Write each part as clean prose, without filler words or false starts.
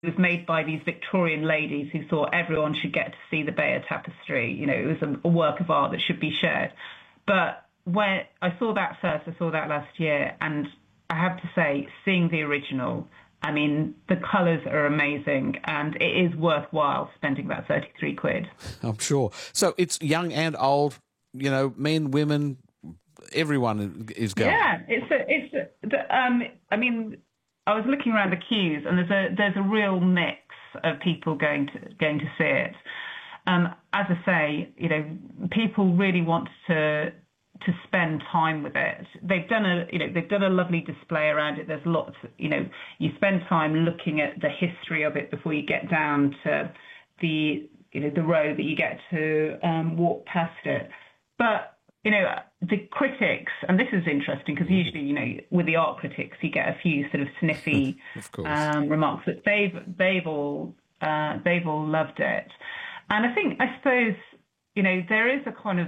was made by these Victorian ladies who thought everyone should get to see the Bayeux Tapestry. It was a work of art that should be shared. But when I saw that first, I saw that last year, and I have to say, seeing the original, I mean, the colours are amazing, and it is worthwhile spending that 33 quid. I'm sure. So it's young and old, men, women, everyone is going. Yeah, I mean, I was looking around the queues, and there's a real mix of people going to see it. As I say, people really want to spend time with it. They've done a lovely display around it. There's lots, you spend time looking at the history of it before you get down to the road that you get to walk past it. But the critics, and this is interesting because usually, with the art critics, you get a few sort of sniffy remarks, but they've all loved it. And I suppose, there is a kind of,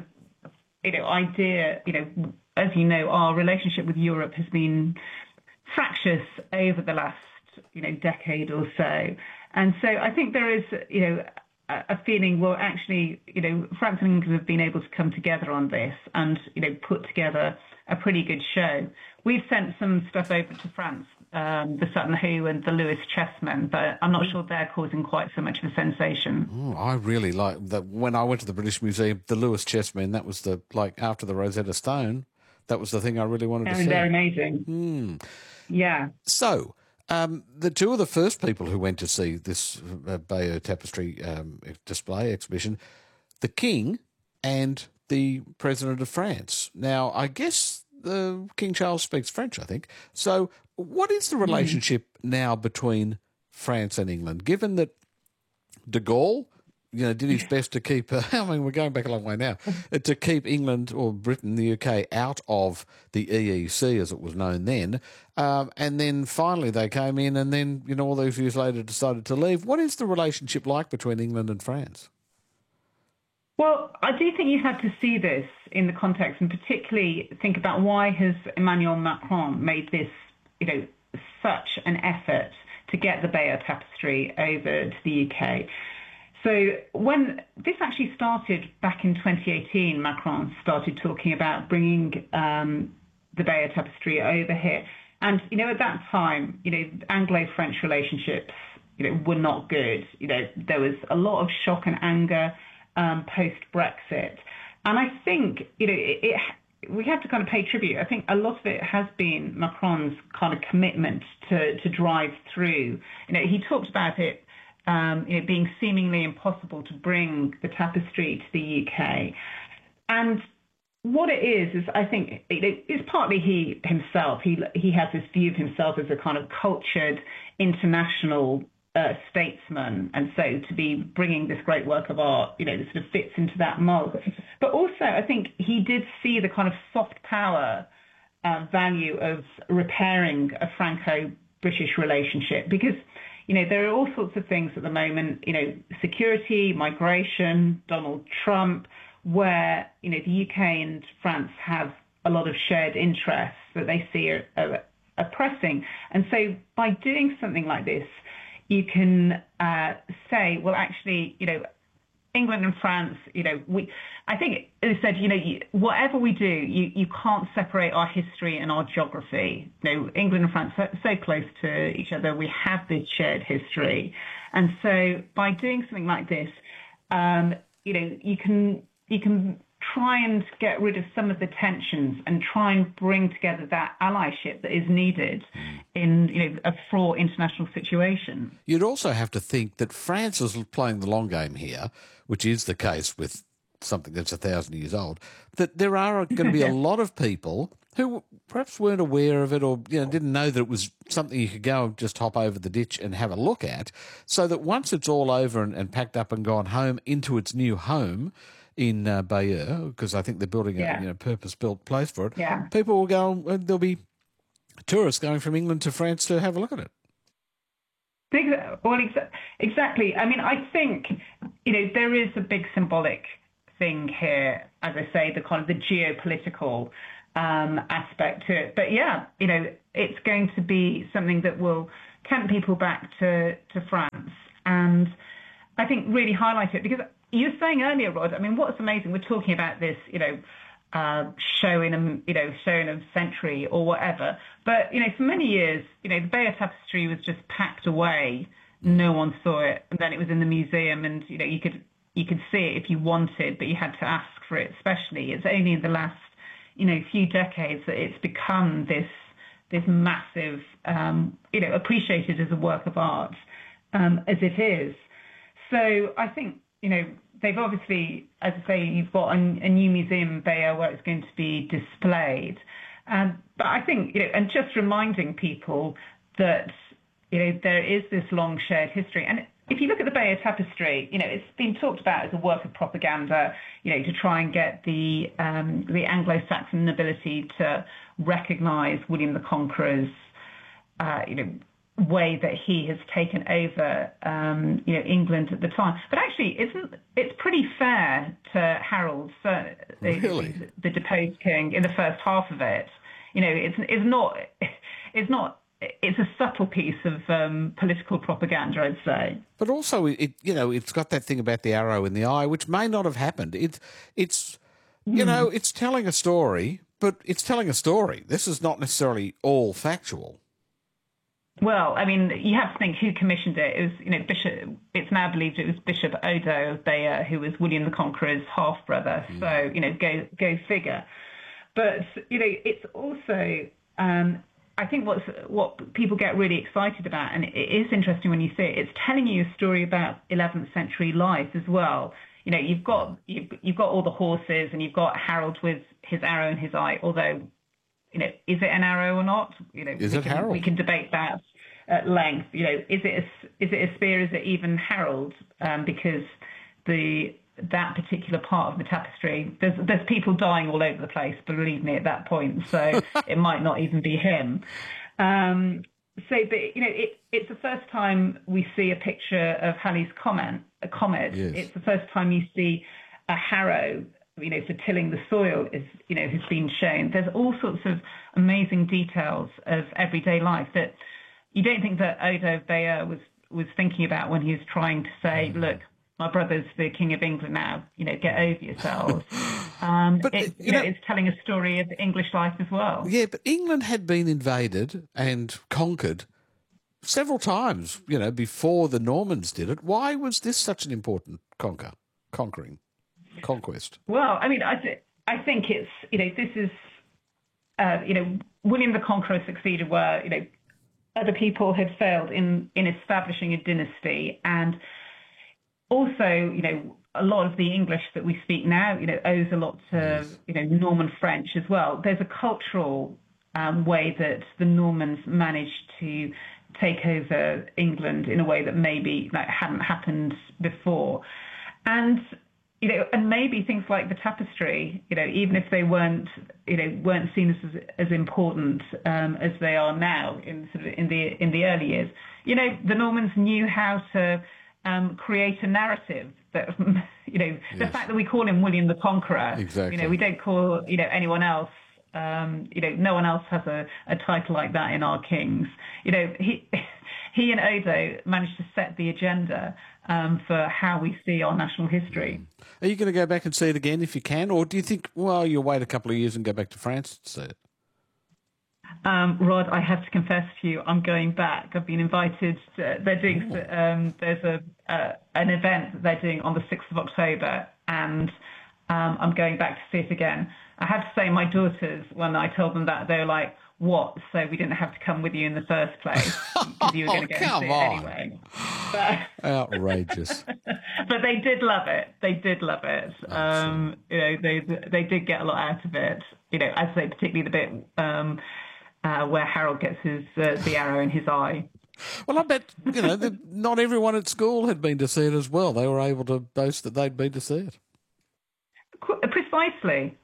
idea, as you know, our relationship with Europe has been fractious over the last, decade or so. And so I think there is, a feeling, well, actually, France and England have been able to come together on this and, put together a pretty good show. We've sent some stuff over to France, the Sutton Hoo and the Lewis Chessmen, but I'm not sure they're causing quite so much of a sensation. Oh, I really like that. When I went to the British Museum, the Lewis Chessmen, that was after the Rosetta Stone, that was the thing I really wanted to see. They're amazing. Yeah. So, the two of the first people who went to see this Bayeux Tapestry display exhibition, the King and the President of France. Now, I guess the King Charles speaks French, I think. So what is the relationship now between France and England, given that de Gaulle, did his best to keep, we're going back a long way now, to keep England or Britain, the UK, out of the EEC, as it was known then. And then finally they came in and then, all those years later decided to leave. What is the relationship like between England and France? Well, I do think you have to see this in the context and particularly think about why has Emmanuel Macron made this, such an effort to get the Bayeux Tapestry over to the UK. So when this actually started back in 2018, Macron started talking about bringing the Bayeux Tapestry over here. And, at that time, Anglo-French relationships, were not good. There was a lot of shock and anger post-Brexit. And I think, we have to kind of pay tribute. I think a lot of it has been Macron's kind of commitment to drive through. He talked about it, being seemingly impossible to bring the tapestry to the UK. And what it is I think it's partly he himself. He has this view of himself as a kind of cultured international statesman, and so to be bringing this great work of art, that sort of fits into that mold. But also, I think he did see the kind of soft power value of repairing a Franco-British relationship, because there are all sorts of things at the moment, security, migration, Donald Trump, where the UK and France have a lot of shared interests that they see are pressing, and so by doing something like this, you can say, well, actually, England and France, I think it said, whatever we do, you can't separate our history and our geography. England and France are so close to each other. We have this shared history. And so by doing something like this, you can try and get rid of some of the tensions and try and bring together that allyship that is needed in a fraught international situation. You'd also have to think that France is playing the long game here, which is the case with something that's 1,000 years old, that there are going to be a lot of people who perhaps weren't aware of it or didn't know that it was something you could go and just hop over the ditch and have a look at, so that once it's all over and packed up and gone home into its new home in Bayeux, because I think they're building a purpose-built place for it, people will go, and there'll be tourists going from England to France to have a look at it. Well, exactly. I mean, I think, there is a big symbolic thing here, as I say, the kind of the geopolitical aspect to it. But it's going to be something that will tempt people back to France, and I think really highlight it, because you were saying earlier, Rod, I mean, what's amazing, we're talking about this, show in a century or whatever, but for many years, the Bayeux Tapestry was just packed away. No one saw it, and then it was in the museum, and you could see it if you wanted, but you had to ask for it. Especially, it's only in the last few decades that it's become this massive, appreciated as a work of art, as it is. So I think they've obviously, as I say, you've got a new museum in Bayeux where it's going to be displayed, but I think and just reminding people that there is this long shared history. And if you look at the Bayeux Tapestry, it's been talked about as a work of propaganda, to try and get the Anglo-Saxon nobility to recognise William the Conqueror's, way that he has taken over, England at the time. But actually, it's pretty fair to Harold, the deposed king, in the first half of it. It's a subtle piece of political propaganda, I'd say. But also, it's got that thing about the arrow in the eye, which may not have happened. It's telling a story, but it's telling a story. This is not necessarily all factual. Well, I mean, you have to think who commissioned it. It was, Bishop. It's now believed it was Bishop Odo of Bayeux, who was William the Conqueror's half brother. So, go figure. But it's also. I think what people get really excited about, and it is interesting when you see it, it's telling you a story about 11th century life as well. You've got all the horses, and you've got Harold with his arrow in his eye. Although, is it an arrow or not? Harold? We can debate that at length. Is it a spear? Is it even Harold? Because that particular part of the tapestry, there's people dying all over the place, believe me, at that point, so it might not even be him. But it's the first time we see a picture of Halley's Comet. Yes. It's the first time you see a harrow, for tilling the soil, has been shown. There's all sorts of amazing details of everyday life that you don't think that Odo of Bayeux was thinking about when he was trying to say, look, my brother's the King of England now, get over yourselves. But it's telling a story of English life as well. Yeah, but England had been invaded and conquered several times, before the Normans did it. Why was this such an important conquest? Well, I mean, I think it's, this is, William the Conqueror succeeded where, other people had failed in establishing a dynasty. And also, a lot of the English that we speak now, owes a lot to, Norman French as well. There's a cultural way that the Normans managed to take over England in a way that maybe hadn't happened before. And, and maybe things like the tapestry, even if they weren't seen as important as they are now in the early years, the Normans knew how to create a narrative that, the fact that we call him William the Conqueror, exactly. We don't call, anyone else, no one else has a title like that in our kings. He and Odo managed to set the agenda for how we see our national history. Are you going to go back and see it again if you can, or do you think, well, you'll wait a couple of years and go back to France to see it? Rod, I have to confess to you, I'm going back. I've been invited. They're doing. There's an event that they're doing on the 6th of October, and I'm going back to see it again. I have to say, my daughters, when I told them that, they were like, "What? So we didn't have to come with you in the first place because you were going to go and see it anyway." But, outrageous. But they did love it. They did love it. They did get a lot out of it. I'd say particularly the bit where Harold gets the arrow in his eye. Well, I bet, not everyone at school had been to see it as well. They were able to boast that they'd been to see it. Precisely.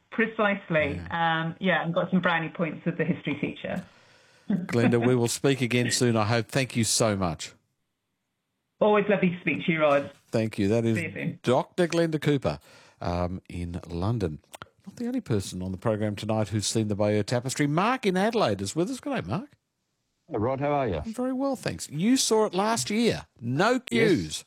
And got some brownie points with the history teacher. Glenda, we will speak again soon, I hope. Thank you so much. Always lovely to speak to you, Rod. Thank you. That is Dr. Glenda Cooper in London. Not the only person on the program tonight who's seen the Bayeux Tapestry. Mark in Adelaide is with us. Good day, Mark. Hey, Rod, how are you? I'm very well, thanks. You saw it last year. No queues.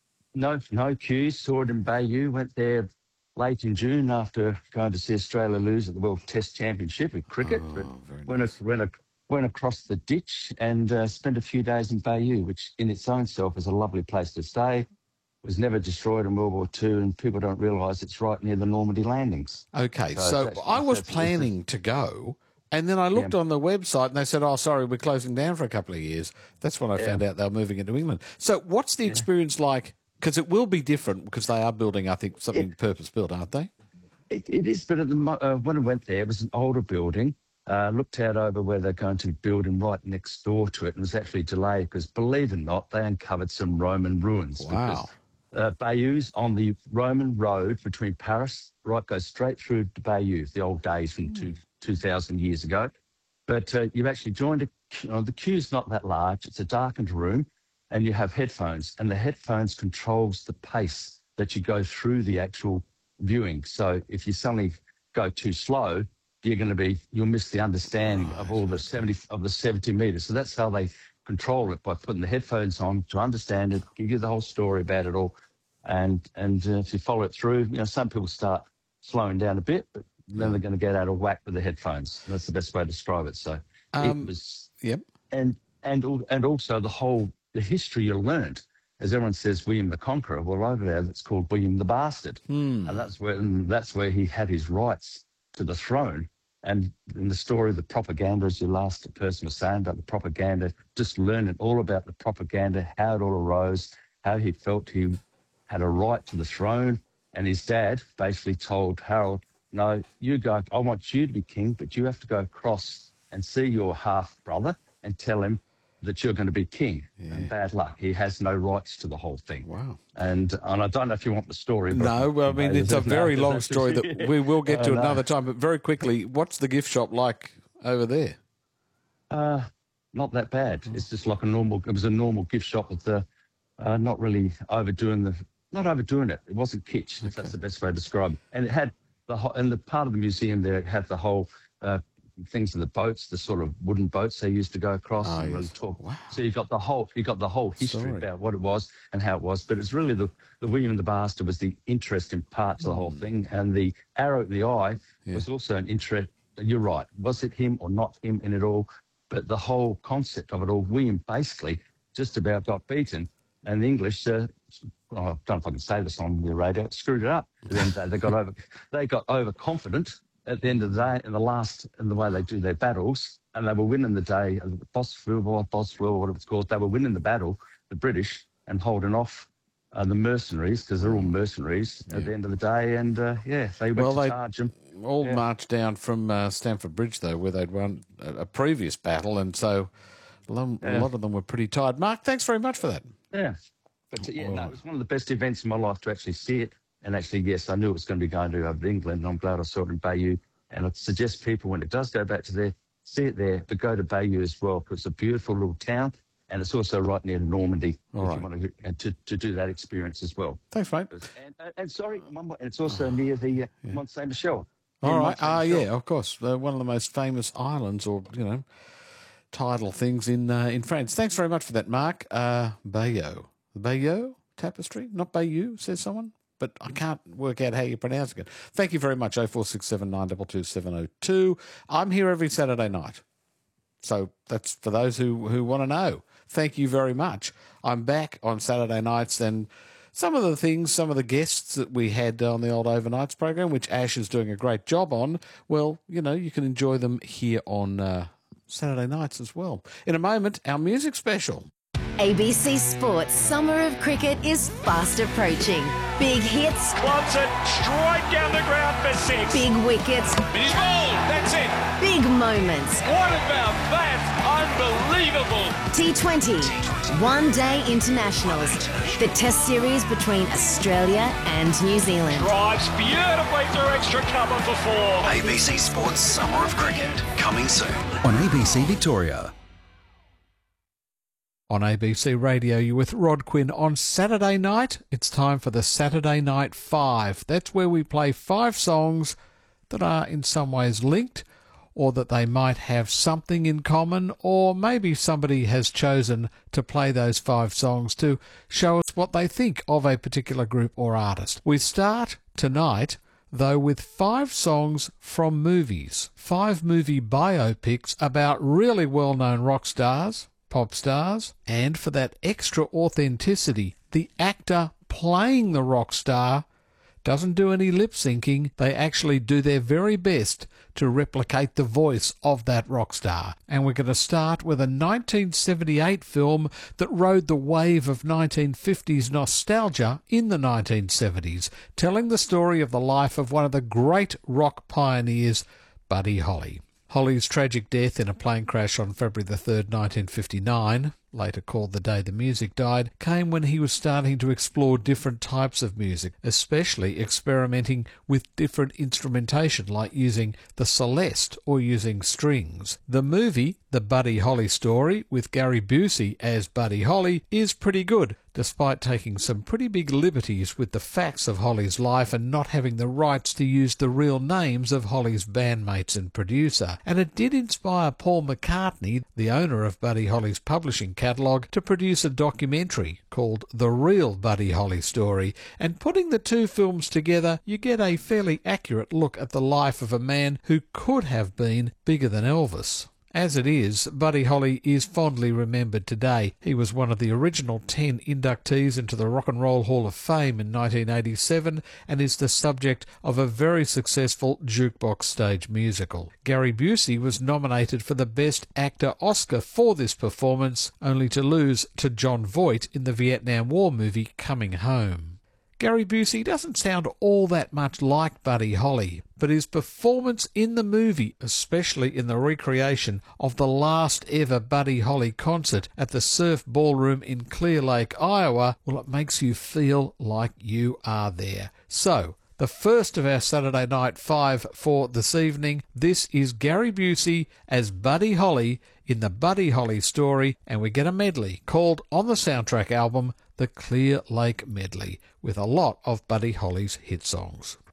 No queues. Saw it in Bayou. Went there late in June after going to see Australia lose at the World Test Championship in cricket. But Very went, nice. went across the ditch and spent a few days in Bayou, which in its own self is a lovely place to stay. Was never destroyed in World War II, and people don't realise it's right near the Normandy landings. Okay, So so I was planning to go, and then I looked on the website, and they said, "Oh, sorry, we're closing down for a couple of years." That's when I found out they were moving into England. So, what's the experience like? Because it will be different because they are building, I think, something purpose-built, aren't they? It is, but when I went there, it was an older building. Looked out over where they're going to build and right next door to it, and was actually delayed because, believe it or not, they uncovered some Roman ruins. Wow. Bayou's on the Roman road between Paris, right, goes straight through to Bayou, the old days from 2,000 years ago. But you've actually joined the queue's not that large. It's a darkened room, and you have headphones, and the headphones controls the pace that you go through the actual viewing. So if you suddenly go too slow, you'll miss the understanding of all the 70 meters. So that's how they control it, by putting the headphones on to understand it, give you the whole story about it all. And if you follow it through, some people start slowing down a bit, but then they're going to get out of whack with the headphones. And that's the best way to describe it. So it was, and also the history you learned, as everyone says, William the Conqueror. Well, over there, that's called William the Bastard, and that's where he had his rights to the throne. And in the story, the propaganda, as your last person was saying about the propaganda, just learning all about the propaganda, how it all arose, how he felt he had a right to the throne. And his dad basically told Harold, no, you go, I want you to be king, but you have to go across and see your half-brother and tell him that you're going to be king. And bad luck. He has no rights to the whole thing. Wow. And I don't know if you want the story. But no, well, I mean, it's a very long story that we will get to another time. But very quickly, what's the gift shop like over there? Not that bad. It's just like it was a normal gift shop with not really not overdoing it. It wasn't kitsch, if that's the best way to describe it. And it had the part of the museum there, it had the whole things of the boats, the sort of wooden boats they used to go across and really talk. Wow. So you got the whole history about what it was and how it was. But it's really the William the Bastard was the interesting part to the whole thing, and the arrow in the eye was also an interest. You're right. Was it him or not him in it all? But the whole concept of it all, William basically just about got beaten, and the English. I don't know if I can say this on the radio. Screwed it up. At the end of the day, they got overconfident at the end of the day, in the way they do their battles, and they were winning the day. Boswell, whatever it's called, they were winning the battle, the British, and holding off the mercenaries, because they're all mercenaries at the end of the day. And they went to charge them. All marched down from Stamford Bridge, though, where they'd won a previous battle, and so a lot of them were pretty tired. Mark, thanks very much for that. Yeah. But it was one of the best events in my life to actually see it. And actually, yes, I knew it was going to be going to over to England, and I'm glad I saw it in Bayou. And I'd suggest people, when it does go back to there, see it there, but go to Bayou as well, because it's a beautiful little town, and it's also right near Normandy, if you want to do that experience as well. Thanks, mate. And sorry, it's also near the Mont Saint Michel. All right. Yeah, of course. One of the most famous islands, or tidal things in France. Thanks very much for that, Mark. Bayeux. Bayeux Tapestry, not Bayou, says someone. But I can't work out how you pronounce it. Thank you very much, 0467 922 702. I'm here every Saturday night. So that's for those who want to know. Thank you very much. I'm back on Saturday nights, and some of the guests that we had on the old Overnights program, which Ash is doing a great job on, well, you can enjoy them here on Saturday nights as well. In a moment, our music special. ABC Sports Summer of Cricket is fast approaching. Big hits. Wants it straight down the ground for 6. Big wickets. He's bowled. That's it. Big moments. What about that? Unbelievable. T20. One-day internationals. The test series between Australia and New Zealand. Drives beautifully through extra cover for 4. ABC Sports Summer of Cricket. Coming soon on ABC Victoria. On ABC Radio, you're with Rod Quinn. On Saturday night, it's time for the Saturday Night 5. That's where we play 5 songs that are in some ways linked or that they might have something in common, or maybe somebody has chosen to play those 5 songs to show us what they think of a particular group or artist. We start tonight, though, with 5 songs from movies, 5 movie biopics about really well-known rock stars, pop stars, and for that extra authenticity, the actor playing the rock star doesn't do any lip syncing. They actually do their very best to replicate the voice of that rock star. And we're going to start with a 1978 film that rode the wave of 1950s nostalgia in the 1970s, telling the story of the life of one of the great rock pioneers, Buddy Holly. Holly's tragic death in a plane crash on February the 3rd, 1959, later called the day the music died, came when he was starting to explore different types of music, especially experimenting with different instrumentation like using the celeste or using strings. The movie, The Buddy Holly Story, with Gary Busey as Buddy Holly, is pretty good, despite taking some pretty big liberties with the facts of Holly's life and not having the rights to use the real names of Holly's bandmates and producer. And it did inspire Paul McCartney, the owner of Buddy Holly's publishing catalogue, to produce a documentary called The Real Buddy Holly Story. And putting the 2 films together, you get a fairly accurate look at the life of a man who could have been bigger than Elvis. As it is, Buddy Holly is fondly remembered today. He was one of the original 10 inductees into the Rock and Roll Hall of Fame in 1987 and is the subject of a very successful jukebox stage musical. Gary Busey was nominated for the Best Actor Oscar for this performance, only to lose to Jon Voight in the Vietnam War movie Coming Home. Gary Busey doesn't sound all that much like Buddy Holly, but his performance in the movie, especially in the recreation of the last ever Buddy Holly concert at the Surf Ballroom in Clear Lake, Iowa, well, it makes you feel like you are there. So, the first of our Saturday Night 5 for this evening, this is Gary Busey as Buddy Holly in the Buddy Holly Story, and we get a medley called on the soundtrack album, The Clear Lake Medley, with a lot of Buddy Holly's hit songs.